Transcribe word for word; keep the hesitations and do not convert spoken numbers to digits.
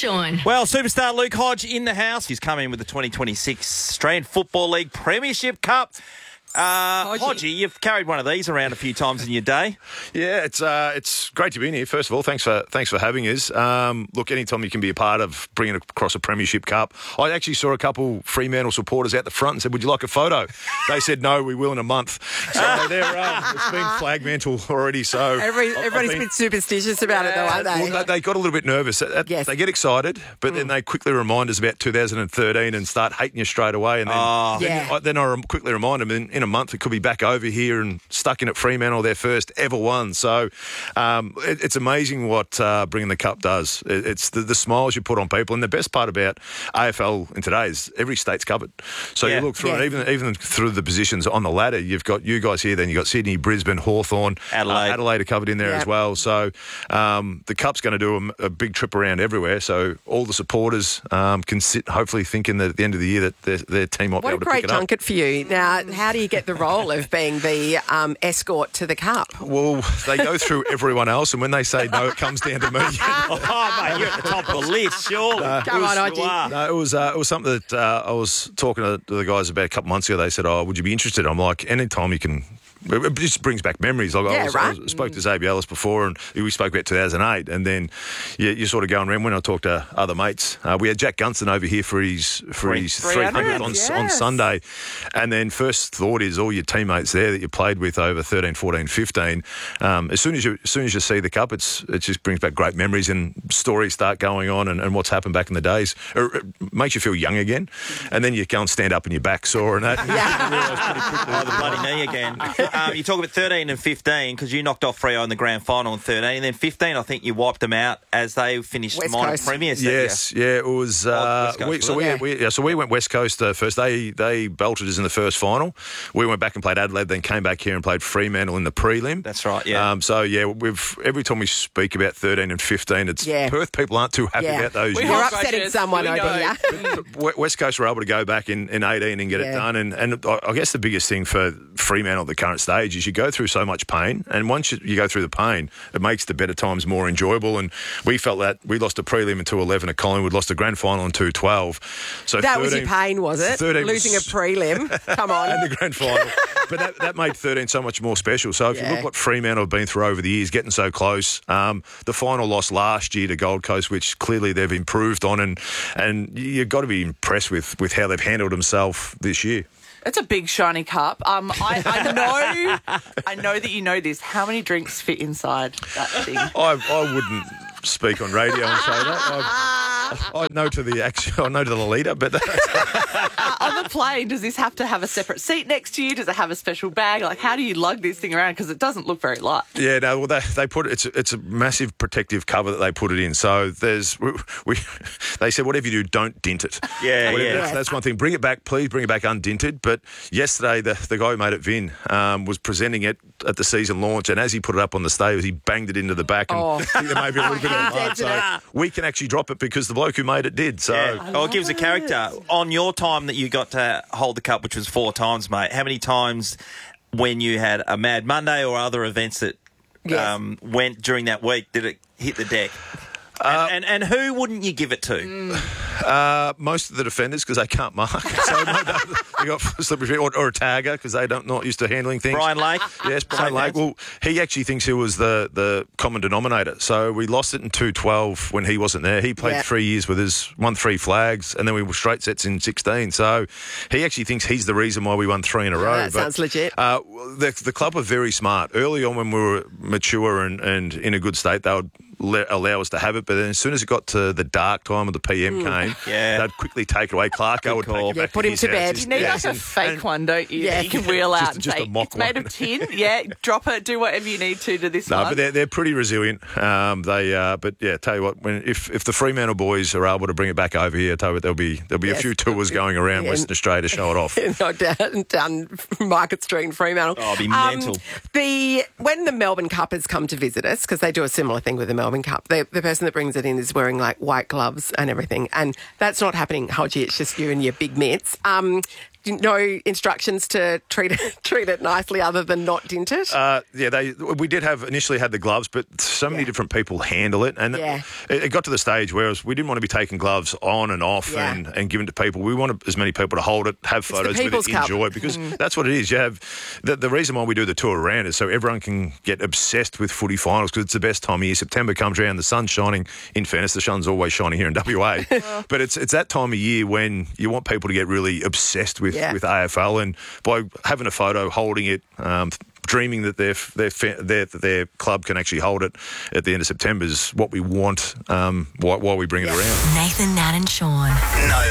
Sean. Well, superstar Luke Hodge in the house. He's come in with the twenty twenty-six Australian Football League Premiership Cup. Uh, Hodgie, you've carried one of these around a few times in your day. Yeah, it's uh, it's great to be in here. First of all, thanks for thanks for having us. Um, look, anytime you can be a part of bringing across a Premiership Cup. I actually saw a couple Fremantle supporters out the front and said, "Would you like a photo?" They said, "No, we will in a month." So they're um, it's been flag mental already. So Every, I've everybody's been, been superstitious about it, though, aren't they? well, they, they got a little bit nervous. That- Yes. They get excited, but mm. then they quickly remind us about two thousand thirteen and start hating you straight away. And then, oh. then, yeah. I, then I quickly remind them in, in a month it could be back over here and stuck in at Fremantle, their first ever one. So um, it, it's amazing what uh, bringing the cup does. It, it's the, the smiles you put on people. And the best part about A F L in today is every state's covered. So yeah. you look through yeah. it, even, even through the positions on the ladder, you've got you guys here, then you've got Sydney, Brisbane, Hawthorn, Adelaide. Uh, Adelaide are covered in there Yep. as well. So um, the cup's going to do a, a big trip around everywhere. So all the supporters um, can sit hopefully thinking that at the end of the year that their, their team might What be a able to great pick it up. junket for you. Now, how do you get the role of being the um, escort to the cup? Well, they go through everyone else, and when they say no, it comes down to me. Oh, mate, you're at the top of the list, surely. Come on, You Hodgie. are. No, it was uh, it was something that uh, I was talking to the guys about a couple months ago. They said, "Oh, would you be interested?" I'm like, "Anytime you can." It just brings back memories. Like Yeah, I, was, right. I was, spoke to Xavier Ellis before, and we spoke about two thousand eight. And then you, you're sort of going around. When I talked to other mates, uh, we had Jack Gunston over here for his for Three- his three three hundred, hundred on, yes. on Sunday. And then first thought is all your teammates there that you played with over thirteen, fourteen, fifteen. Um, as soon as you as soon as you see the cup, it's it just brings back great memories and stories start going on and, and what's happened back in the days. It, it makes you feel young again, and then you go and stand up and your back sore and that. And Yeah. you realise pretty quickly. Oh, the bloody knee again. um, you talk about thirteen and fifteen because you knocked off Freo in the grand final in thirteen, and then fifteen, I think you wiped them out as they finished West minor Coast. premiers. didn't you? Yes, yeah, it was. Uh, West Coast, we, so wasn't we, it? we, yeah, so we went West Coast uh, first. They they belted us in the first final. We went back and played Adelaide, then came back here and played Fremantle in the prelim. That's right, yeah. Um, so yeah, we've every time we speak about thirteen and fifteen, it's Yeah. Perth people aren't too happy Yeah. about those You're years. Hot upsetting grudges. someone Here we over go. here. We- West Coast were able to go back in, in eighteen and get Yeah. it done. And, and I I guess the biggest thing for Fremantle at the current stage is you go through so much pain. And once you, you go through the pain, it makes the better times more enjoyable. And we felt that we lost a prelim in two eleven at Collingwood, lost a grand final in two twelve. So That was thirteen your pain, was it? thirteen Losing was- a prelim. Come on. and the grand final. But that, that made thirteen so much more special. So if Yeah. you look what Fremantle have been through over the years, getting so close, um, the final loss last year to Gold Coast, which clearly they've improved on, and and you've got to be impressed with, with how they've handled themselves this year. It's a big shiny cup. Um, I, I know, I know that you know this. How many drinks fit inside that thing? I, I wouldn't speak on radio and say that. I, I know to the actual, I know to the leader, but Uh, on the plane, does this have to have a separate seat next to you? Does it have a special bag? Like, how do you lug this thing around? Because it doesn't look very light. yeah, no. Well, they they put it, it's a, it's a massive protective cover that they put it in. So there's we, we they said whatever you do, don't dint it. Yeah, Whatever, yeah. That's, that's one thing. Bring it back, please. Bring it back undinted. But yesterday, the the guy who made it, Vin, um, was presenting it at the season launch, and as he put it up on the stage, he banged it into the back, and Oh. I think there may be a little bit of a Hands mark. So into we can actually drop it because the bloke who made it did. So. Yeah. Oh, it gives a character. On your time that you got to hold the cup, which was four times, mate, how many times when you had a Mad Monday or other events that Yes. um, went during that week did it hit the deck? And, and, and who wouldn't you give it to? Uh, most of the defenders because they can't mark. So they got slippery feet, or, or a tagger because they don't not used to handling things. Brian Lake? Yes, Brian Say Lake. that. Well, he actually thinks he was the, the common denominator. So we lost it in two twelve when he wasn't there. He played Yeah. three years with us, won three flags, and then we were straight sets in sixteen. So he actually thinks he's the reason why we won three in a row. that sounds legit. Uh, the, the club were very smart. Early on when we were mature and, and in a good state, they would le- allow us to have it. But then as soon as it got to the dark time of the P M came, Yeah. they'd quickly take it away. Clarko would call. take it Yeah, back put to him his to house. bed. His- You need yes, like a and- fake and- one, don't you? Yeah. That you can wheel out Just- and just say, a mock it's made one. of tin. Yeah, drop it, do whatever you need to to this No, one. but they're, they're pretty resilient. Um, they, uh, but yeah, tell you what, when if, if the Fremantle boys are able to bring it back over here, tell you what, there'll be there'll be Yes. a few tours going around Yeah. Western Australia to show it off. Not down, down Market Street in Fremantle. Oh, it'd be Um, mental. The when the Melbourne Cup has come to visit us, because they do a similar thing with the Melbourne Cup, the, the person that brings it in is wearing like white gloves and everything, and that's not happening, Hodgie. It's just you and your big mitts. Um, no instructions to treat it treat it nicely other than not dint it? Uh, yeah, they we did have initially had the gloves, but so many Yeah. different people handle it, and Yeah. it, it got to the stage where we didn't want to be taking gloves on and off Yeah. and, and giving to people. We wanted as many people to hold it, have the photos with People's it, Cup. enjoy it, because that's what it is. You have the, the reason why we do the tour around is so everyone can get obsessed with footy finals because it's the best time of year. September comes around, the sun's shining. In fairness, the sun's always shining here in W A, but it's it's that time of year when you want people to get really obsessed with, Yeah. with A F L, and by having a photo, holding it, um, dreaming that their, their their their club can actually hold it at the end of September is what we want um, while, while we bring Yeah. it around. Nathan, Nat and Sean. No